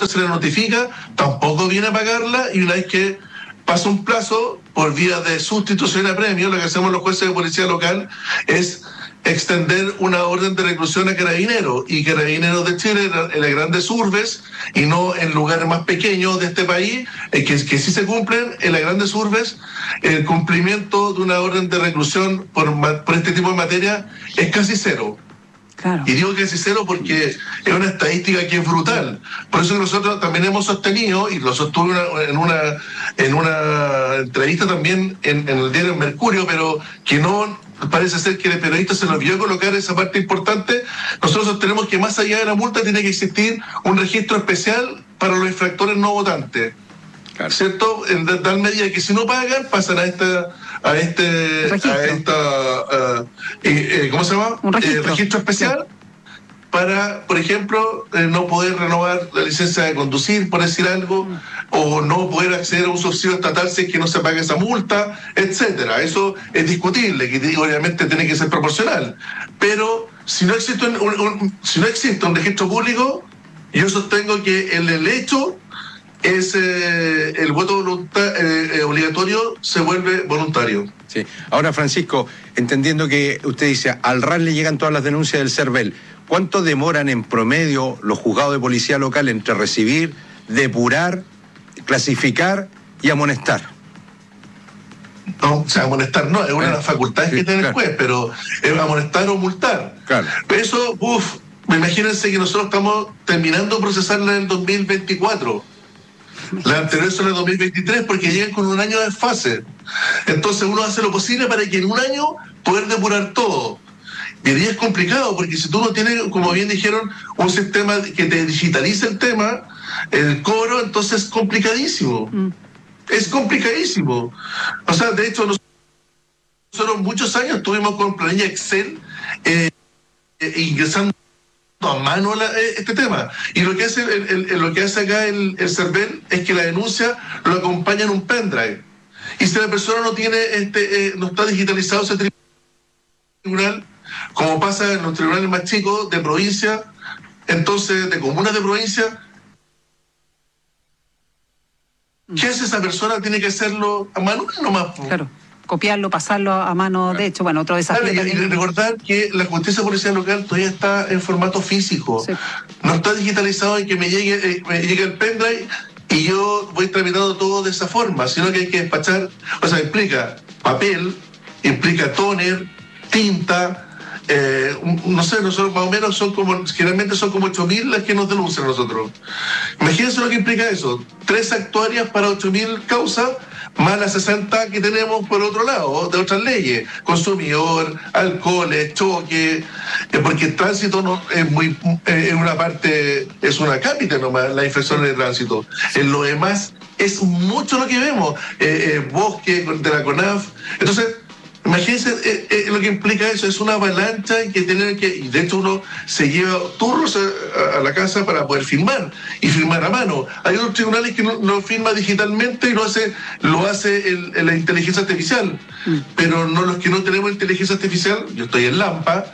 multa se le notifica, tampoco viene a pagarla, y una vez que pasa un plazo, por vía de sustitución a premio, lo que hacemos los jueces de policía local es extender una orden de reclusión a Carabineros, y Carabineros de Chile en las grandes urbes y no en lugares más pequeños de este país, que sí se cumplen en las grandes urbes. El cumplimiento de una orden de reclusión por este tipo de materia es casi cero. Claro. Y digo casi cero porque es una estadística que es brutal. Por eso que nosotros también hemos sostenido, y lo sostuve en una entrevista también en el diario Mercurio, pero que no parece ser que el periodista se nos olvidó colocar esa parte importante. Nosotros sostenemos que más allá de la multa tiene que existir un registro especial para los infractores no votantes. Claro. ¿Cierto? En tal medida que si no pagan, pasan a ¿cómo se llama? Un registro especial. Sí. Para, por ejemplo, no poder renovar la licencia de conducir, por decir algo, o no poder acceder a un subsidio estatal si es que no se paga esa multa, etcétera. Eso es discutible, que obviamente tiene que ser proporcional. Pero si no existe un registro público, yo sostengo que el hecho es el voto obligatorio se vuelve voluntario. Sí. Ahora, Francisco, entendiendo que usted dice, al RAS le llegan todas las denuncias del CERVEL, ¿cuánto demoran en promedio los juzgados de policía local entre recibir, depurar, clasificar y amonestar? No, o sea, amonestar no, es una de las facultades que tiene el juez, pero es amonestar o multar. Claro. Eso, imagínense que nosotros estamos terminando de procesarla en el 2024. La anterior son en el 2023 porque llegan con un año de desfase. Entonces uno hace lo posible para que en un año poder depurar todo. Y ahí es complicado porque si tú no tienes, como bien dijeron, un sistema que te digitalice el tema, el cobro, entonces es complicadísimo. Es complicadísimo. O sea, de hecho, nosotros muchos años estuvimos con planilla Excel ingresando a mano este tema. Y lo que hace lo que hace acá el CERVEL es que la denuncia lo acompaña en un pendrive. Y si la persona no tiene no está digitalizado ese tribunal, como pasa en los tribunales más chicos de provincia, entonces de comunas de provincia, ¿qué hace esa persona? Tiene que hacerlo a mano nomás. Claro. Copiarlo, pasarlo a mano, de hecho, bueno, otro desafío. Y recordar que la justicia policial local todavía está en formato físico. Sí. No está digitalizado en que me llegue el pendrive y yo voy tramitando todo de esa forma, sino que hay que despachar, o sea, implica papel, implica tóner, tinta, no sé, nosotros más o menos generalmente son como 8.000 las que nos denuncian nosotros. Imagínense lo que implica eso, 3 actuarias para 8.000 causas, más las 60 que tenemos por otro lado, de otras leyes, consumidor, alcoholes, choque, porque el tránsito no es en una parte, es una cápita nomás, la infracción de tránsito. En lo demás es mucho lo que vemos, bosque de la CONAF. Entonces, imagínense lo que implica eso, es una avalancha que tener que, y de hecho uno se lleva turnos a la casa para poder firmar y firmar a mano. Hay otros tribunales que no firma digitalmente y lo hace la inteligencia artificial, pero no los que no tenemos inteligencia artificial, yo estoy en Lampa,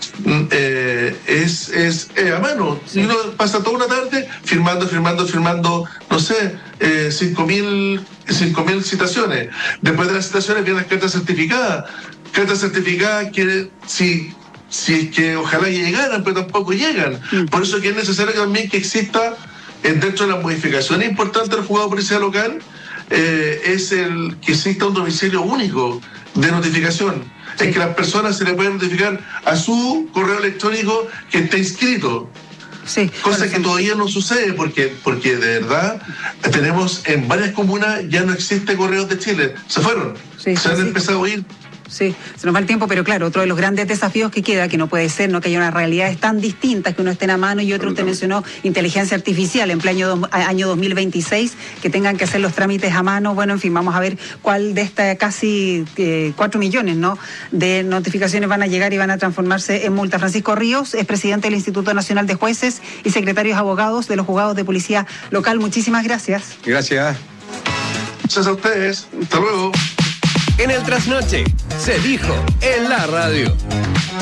es a mano. Sí. Y uno pasa toda una tarde firmando, no sé, 5.000 citaciones. Después de las citaciones vienen las cartas certificadas. Cartas certificadas que si es que ojalá llegaran, pero tampoco llegan. Por eso que es necesario también que exista, dentro de las modificaciones importantes del juzgado de policía local, es el que exista un domicilio único de notificación. Sí. Es que las personas se le pueden notificar a su correo electrónico que esté inscrito. Sí, cosa que todavía no sucede porque de verdad tenemos en varias comunas ya no existe Correos de Chile, se fueron, se han empezado a ir. Sí, se nos va el tiempo, pero claro, otro de los grandes desafíos que queda, que no puede ser, ¿no? Que haya unas realidades tan distintas, que uno esté a mano, y otro, usted mencionó inteligencia artificial en pleno año 2026, que tengan que hacer los trámites a mano. Bueno, en fin, vamos a ver cuál de estas casi 4 millones, ¿no?, de notificaciones van a llegar y van a transformarse en multa. Francisco Ríos es presidente del Instituto Nacional de Jueces y secretarios abogados de los juzgados de policía local. Muchísimas gracias. Gracias. Gracias a ustedes. Hasta luego. En el Trasnoche se dijo en la radio.